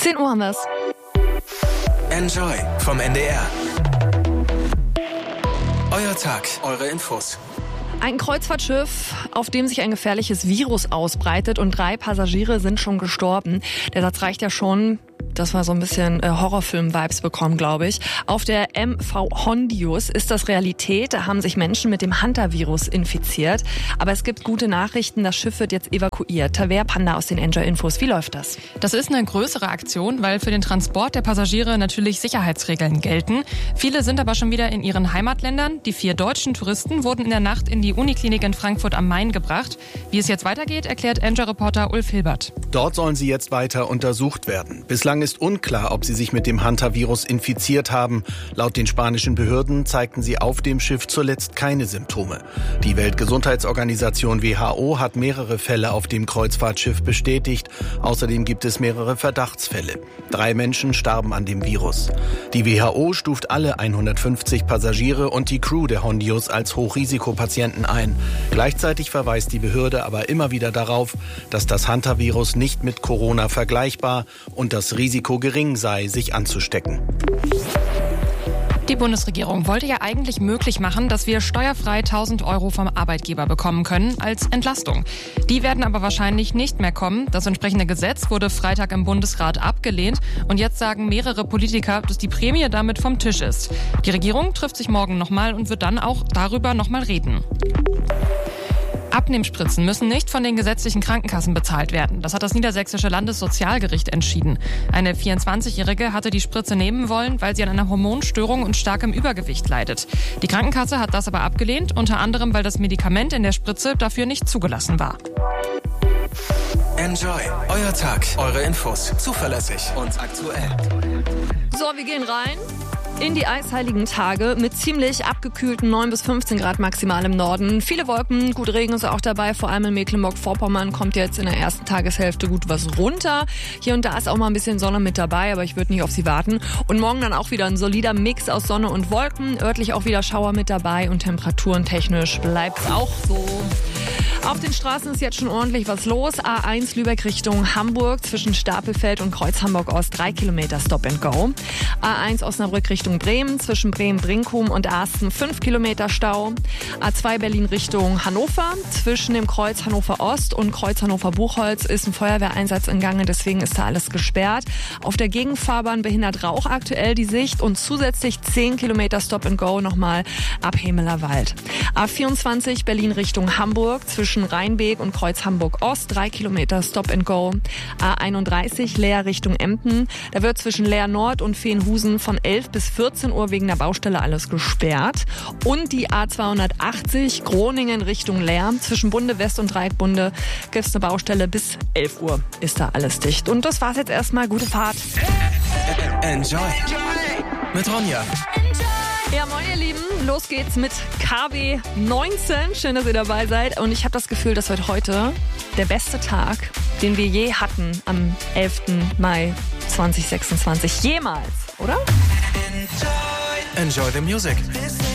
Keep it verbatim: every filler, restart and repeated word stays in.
zehn Uhr haben wir's. Enjoy vom N D R. Euer Tag, eure Infos. Ein Kreuzfahrtschiff, auf dem sich ein gefährliches Virus ausbreitet und drei Passagiere sind schon gestorben. Der Satz reicht ja schon, dass wir so ein bisschen äh, Horrorfilm-Vibes bekommen, glaube ich. Auf der M V Hondius ist das Realität. Da haben sich Menschen mit dem Hunter-Virus infiziert. Aber es gibt gute Nachrichten. Das Schiff wird jetzt evakuiert. Taver Panda aus den Enjoy-Infos. Wie läuft das? Das ist eine größere Aktion, weil für den Transport der Passagiere natürlich Sicherheitsregeln gelten. Viele sind aber schon wieder in ihren Heimatländern. Die vier deutschen Touristen wurden in der Nacht in die Uniklinik in Frankfurt am Main gebracht. Wie es jetzt weitergeht, erklärt Enjoy-Reporter Ulf Hilbert. Dort sollen sie jetzt weiter untersucht werden. Bislang ist unklar, ob sie sich mit dem Hunter-Virus infiziert haben. Laut den spanischen Behörden zeigten sie auf dem Schiff zuletzt keine Symptome. Die Weltgesundheitsorganisation W H O hat mehrere Fälle auf dem Kreuzfahrtschiff bestätigt. Außerdem gibt es mehrere Verdachtsfälle. Drei Menschen starben an dem Virus. Die W H O stuft alle hundertfünfzig Passagiere und die Crew der Hondius als Hochrisikopatienten ein. Gleichzeitig verweist die Behörde aber immer wieder darauf, dass das Hunter-Virus nicht mit Corona vergleichbar und das Risiko gering sei, sich anzustecken. Die Bundesregierung wollte ja eigentlich möglich machen, dass wir steuerfrei tausend Euro vom Arbeitgeber bekommen können als Entlastung. Die werden aber wahrscheinlich nicht mehr kommen. Das entsprechende Gesetz wurde Freitag im Bundesrat abgelehnt. Und jetzt sagen mehrere Politiker, dass die Prämie damit vom Tisch ist. Die Regierung trifft sich morgen nochmal und wird dann auch darüber nochmal reden. Abnehmspritzen müssen nicht von den gesetzlichen Krankenkassen bezahlt werden. Das hat das niedersächsische Landessozialgericht entschieden. Eine vierundzwanzigjährige hatte die Spritze nehmen wollen, weil sie an einer Hormonstörung und starkem Übergewicht leidet. Die Krankenkasse hat das aber abgelehnt, unter anderem, weil das Medikament in der Spritze dafür nicht zugelassen war. Enjoy, euer Tag, eure Infos, zuverlässig und aktuell. So, wir gehen rein in die eisheiligen Tage mit ziemlich abgekühlten neun bis fünfzehn Grad maximal im Norden. Viele Wolken, gut Regen ist auch dabei, vor allem in Mecklenburg-Vorpommern kommt jetzt in der ersten Tageshälfte gut was runter. Hier und da ist auch mal ein bisschen Sonne mit dabei, aber ich würde nicht auf sie warten. Und morgen dann auch wieder ein solider Mix aus Sonne und Wolken, örtlich auch wieder Schauer mit dabei und temperaturen technisch bleibt's auch so. Auf den Straßen ist jetzt schon ordentlich was los. A eins Lübeck Richtung Hamburg zwischen Stapelfeld und Kreuz Hamburg Ost drei Kilometer Stop and Go. A eins Osnabrück Richtung Bremen zwischen Bremen-Brinkum und Asten fünf Kilometer Stau. A zwei Berlin Richtung Hannover zwischen dem Kreuz Hannover Ost und Kreuz Hannover Buchholz ist ein Feuerwehreinsatz in Gange, deswegen ist da alles gesperrt. Auf der Gegenfahrbahn behindert Rauch aktuell die Sicht und zusätzlich zehn Kilometer Stop and Go nochmal ab Hemeler Wald. A vierundzwanzig Berlin Richtung Hamburg zwischen Rheinbeek und Kreuz Hamburg Ost drei Kilometer Stop and Go. A einunddreißig Leer Richtung Emden. Da wird zwischen Leer Nord und Veenhusen von elf bis vierzehn Uhr wegen der Baustelle alles gesperrt. Und die A zweihundertachtzig Groningen Richtung Leer. Zwischen Bunde West und Dreieckbunde gibt es eine Baustelle. Bis elf Uhr ist da alles dicht. Und das war's jetzt erstmal. Gute Fahrt. Enjoy mit Ronja. Ja, moin ihr Lieben, los geht's mit K W neunzehn. Schön, dass ihr dabei seid. Und ich habe das Gefühl, das wird heute der beste Tag, den wir je hatten am elften Mai zweitausendsechsundzwanzig. Jemals, oder? Enjoy the music.